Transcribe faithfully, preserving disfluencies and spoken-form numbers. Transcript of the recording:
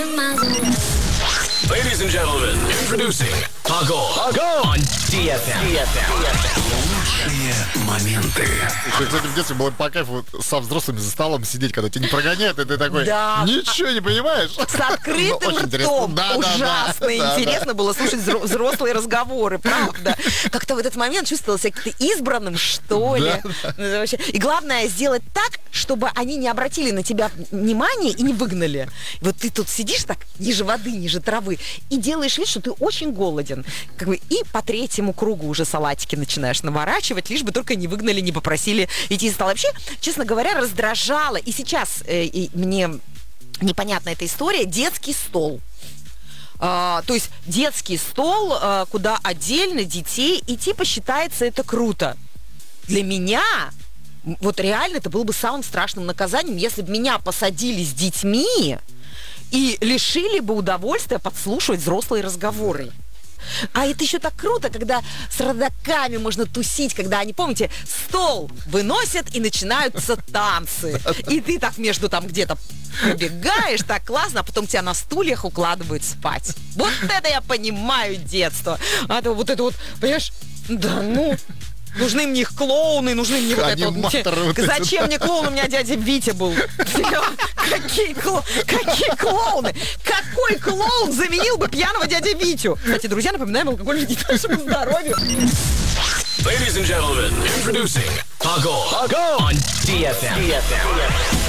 Ladies and gentlemen, introducing Pago on ди эф эм. Лучшие моменты. Кстати, в детстве было по кайфу со взрослыми за столом сидеть, когда тебя не прогоняют, и ты такой, Да. ничего не понимаешь. С открытым Ну, очень интересно. ртом. Да, да, Ужасно да, да, интересно да. было слушать взро- взрослые разговоры, правда. Как-то в этот момент чувствовала себя каким-то избранным, что ли. Да, Ну, это вообще- И главное сделать так, чтобы они не обратили на тебя внимание и не выгнали. Вот ты тут сидишь так, ниже воды, ниже травы, и делаешь вид, что ты очень голоден. Как бы, и по третьему кругу уже салатики начинаешь наворачивать, лишь бы только не выгнали, не попросили идти из стола. Вообще, честно говоря, раздражало. И сейчас э, и мне непонятна эта история. Детский стол. А, то есть детский стол, а, куда отдельно детей, и типа считается это круто. Для меня м, вот реально это было бы самым страшным наказанием, если бы меня посадили с детьми и лишили бы удовольствия подслушивать взрослые разговоры. А это еще так круто, когда с родаками можно тусить, когда они, помните, стол выносят и начинаются танцы. И ты так между там где-то пробегаешь, так классно, а потом тебя на стульях укладывают спать. Вот это я понимаю детство. А то вот это вот, понимаешь, да ну... Нужны мне их клоуны, нужны мне вот это вот. Аниматоры вот эти, Зачем мне клоун? У меня дядя Витя был. Какие, кло- какие клоуны? Какой клоун заменил бы пьяного дядя Витю? Кстати, друзья, напоминаем, алкоголь вредит нашему здоровью. Ladies and gentlemen, introducing Pago on ди эф эм.